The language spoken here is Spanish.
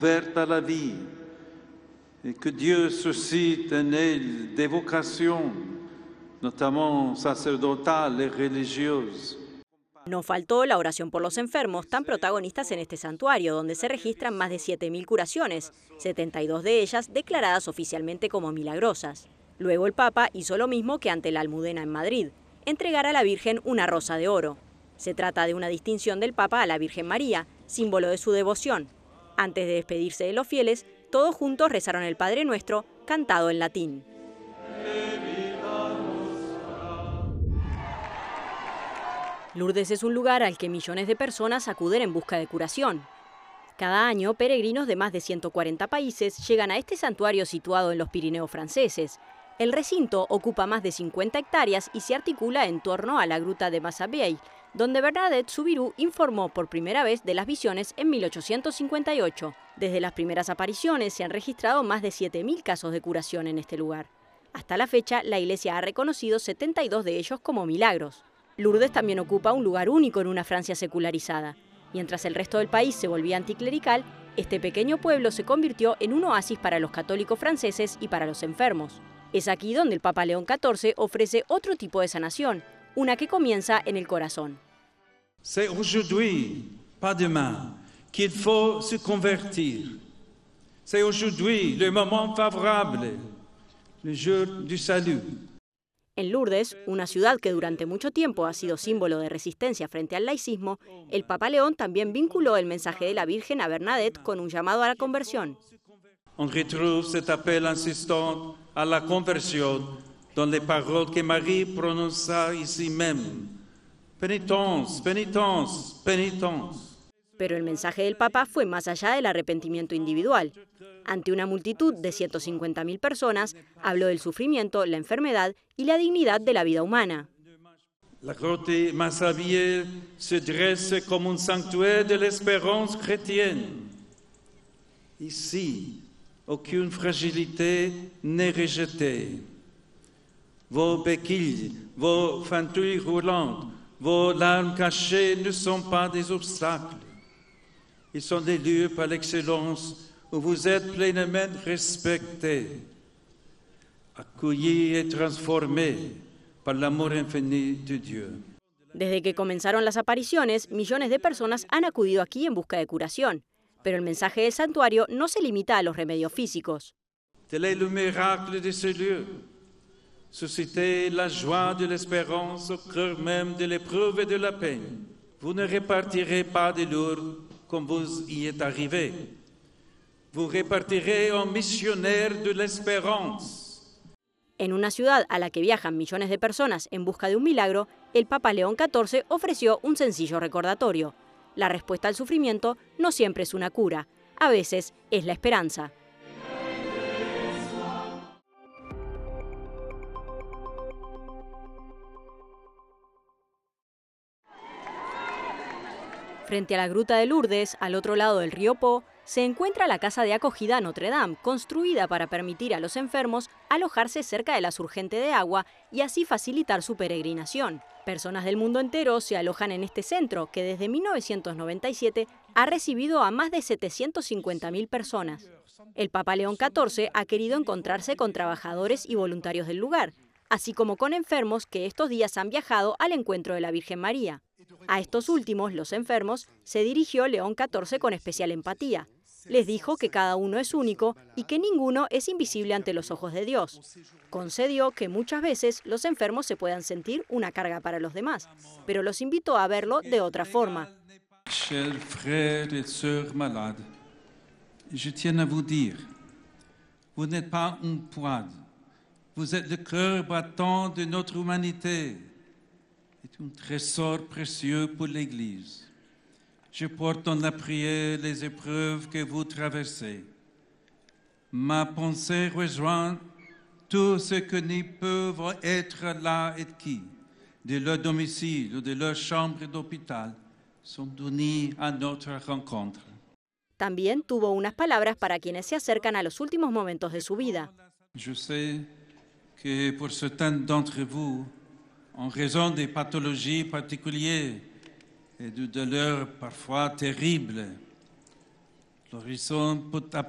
Ouverte à la vie, et que Dieu suscite en elle des vocations, notamment sacerdotales et religieuses. No faltó la oración por los enfermos, tan protagonistas en este santuario, donde se registran más de 7.000 curaciones, 72 de ellas declaradas oficialmente como milagrosas. Luego el Papa hizo lo mismo que ante la Almudena en Madrid, entregar a la Virgen una rosa de oro. Se trata de una distinción del Papa a la Virgen María, símbolo de su devoción. Antes de despedirse de los fieles, todos juntos rezaron el Padre Nuestro, cantado en latín. Lourdes es un lugar al que millones de personas acuden en busca de curación. Cada año, peregrinos de más de 140 países llegan a este santuario situado en los Pirineos franceses. El recinto ocupa más de 50 hectáreas y se articula en torno a la gruta de Massabielle, donde Bernadette Soubirous informó por primera vez de las visiones en 1858. Desde las primeras apariciones se han registrado más de 7.000 casos de curación en este lugar. Hasta la fecha, la Iglesia ha reconocido 72 de ellos como milagros. Lourdes también ocupa un lugar único en una Francia secularizada. Mientras el resto del país se volvía anticlerical, este pequeño pueblo se convirtió en un oasis para los católicos franceses y para los enfermos. Es aquí donde el Papa León XIV ofrece otro tipo de sanación, una que comienza en el corazón. C'est aujourd'hui, pas demain, qu'il faut se convertir. C'est aujourd'hui le moment favorable, le jour du salut. En Lourdes, una ciudad que durante mucho tiempo ha sido símbolo de resistencia frente al laicismo, el Papa León también vinculó el mensaje de la Virgen a Bernadette con un llamado a la conversión. On retrouve cet appel insistant à la conversion dans les paroles que Marie prononça ici même. Pénitence, pénitence, pénitence. Pero el mensaje del Papa fue más allá del arrepentimiento individual. Ante una multitud de 150.000 personas, habló del sufrimiento, la enfermedad y la dignidad de la vida humana. La grotte Massabielle se dresse comme un sanctuaire de l'espérance chrétienne. Ici, aucune fragilité n'est rejetée. Vos béquilles, vos fantouilles roulantes, vos larmes cachées ne sont pas des obstacles. Ils sont des lieux par l'excellence où vous êtes pleinement respectés, accueillis et transformés par l'amour infini de Dieu. Desde que comenzaron las apariciones, millones de personas han acudido aquí en busca de curación. Pero el mensaje del santuario no se limita a los remedios físicos. Tel est le miracle de ce lieu. Susciter la joie de l'espérance au cœur même de l'épreuve et de la peine. Vous ne repartirez pas de Lourdes comme vous y êtes arrivé. Vous repartirez en missionnaire de l'espérance. En una ciudad a la que viajan millones de personas en busca de un milagro, el Papa León XIV ofreció un sencillo recordatorio. La respuesta al sufrimiento no siempre es una cura, a veces es la esperanza. Frente a la gruta de Lourdes, al otro lado del río Po, se encuentra la casa de acogida Notre Dame, construida para permitir a los enfermos alojarse cerca de la surgente de agua y así facilitar su peregrinación. Personas del mundo entero se alojan en este centro, que desde 1997 ha recibido a más de 750.000 personas. El Papa León XIV ha querido encontrarse con trabajadores y voluntarios del lugar, así como con enfermos que estos días han viajado al encuentro de la Virgen María. A estos últimos, los enfermos, se dirigió León XIV con especial empatía. Les dijo que cada uno es único y que ninguno es invisible ante los ojos de Dios. Concedió que muchas veces los enfermos se puedan sentir una carga para los demás, pero los invitó a verlo de otra forma. Chers frères et sœurs malades, je tiens à vous dire, vous n'êtes pas un poids, vous êtes le cœur battant de notre humanité. C'est un trésor précieux pour l'Église. Je porte dans la prière les épreuves que vous traversez. Ma pensée rejoint tous ceux qui ne peuvent être là et qui, de leur domicile ou de leur chambre d'hôpital, sont unis à notre rencontre. También tuvo unas palabras para quienes se acercan a los últimos momentos de su vida. Je sais que pour certains d'entre vous, en raison des pathologies particulières et de douleurs parfois terribles, L'horizon peut